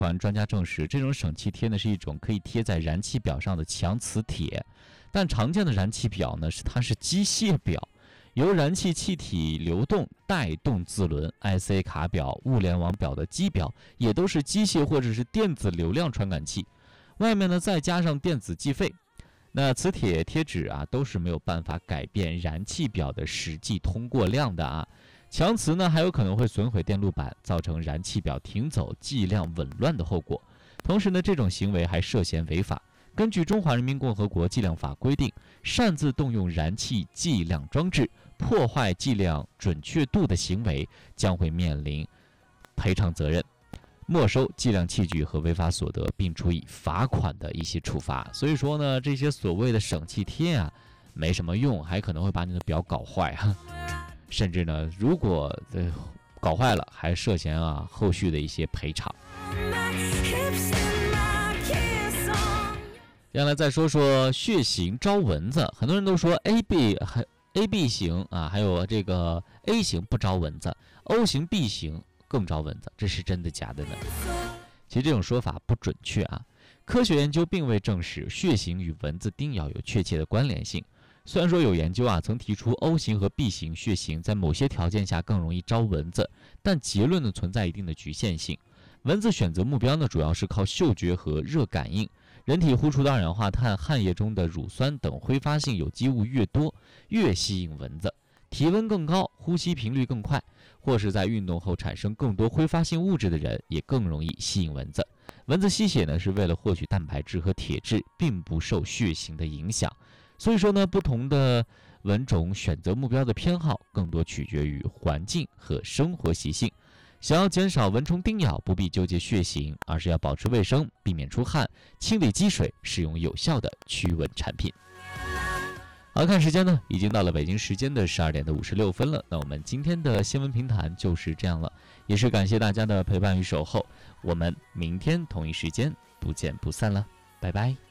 专家证实，这种省气贴呢是一种可以贴在燃气表上的强磁铁，但常见的燃气表呢它是机械表，由燃气气体流动带动自轮。ICA 卡表、物联网表的机表也都是机械或者是电子流量传感器，外面呢再加上电子计费。那磁铁贴纸啊都是没有办法改变燃气表的实际通过量的啊。强磁呢还有可能会损毁电路板，造成燃气表停走、计量紊乱的后果。同时呢，这种行为还涉嫌违法。根据《中华人民共和国计量法》规定，擅自动用燃气计量装置破坏计量准确度的行为，将会面临赔偿责任、没收计量器具和违法所得，并处以罚款的一些处罚。所以说呢，这些所谓的省气贴啊，没什么用，还可能会把你的表搞坏啊。甚至呢，如果搞坏了，还涉嫌后续的一些赔偿。接下来再说说血型招蚊子，很多人都说 AB 型啊，还有这个 A 型不招蚊子 ，O 型 B 型更招蚊子，这是真的假的呢？其实这种说法不准确啊，科学研究并未证实血型与蚊子叮咬有确切的关联性。虽然说有研究曾提出 O 型和 B 型血型在某些条件下更容易招蚊子，但结论呢存在一定的局限性。蚊子选择目标呢主要是靠嗅觉和热感应，人体呼出的二氧化碳、汗液中的乳酸等挥发性有机物越多，越吸引蚊子。体温更高、呼吸频率更快，或是在运动后产生更多挥发性物质的人，也更容易吸引蚊子。蚊子吸血呢是为了获取蛋白质和铁质，并不受血型的影响。所以说呢，不同的蚊种选择目标的偏好更多取决于环境和生活习性。想要减少蚊虫叮咬，不必纠结血型，而是要保持卫生，避免出汗，清理积水，使用有效的驱蚊产品。好，看时间呢，已经到了北京时间的12点56分了。那我们今天的新闻评谈就是这样了，也是感谢大家的陪伴与守候。我们明天同一时间不见不散了，拜拜。